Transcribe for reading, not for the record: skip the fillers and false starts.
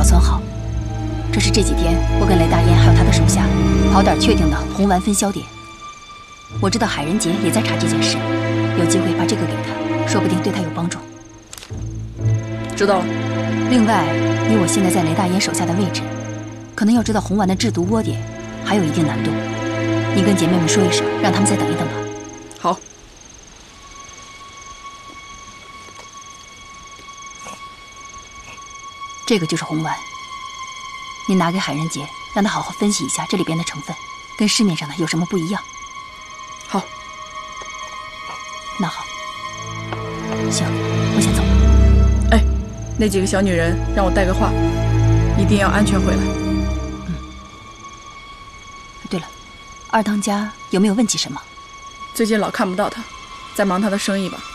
保存好。这是这几天我跟雷大烟还有他的手下好点确定的红丸分销点。我知道海仁杰也在查这件事，有机会把这个给他，说不定对他有帮助。 知道了。 另外，以我现在在雷大烟手下的位置，可能要知道红丸的制毒窝点还有一定难度。你跟姐妹们说一声，让他们再等一等吧。 好。 这个就是红丸，你拿给海仁杰，让他好好分析一下这里边的成分，跟市面上的有什么不一样。 好。 那好，行，我先走了。 哎，那几个小女人让我带个话，一定要安全回来。 对了，二当家有没有问起什么？ 最近老看不到他，在忙他的生意吧。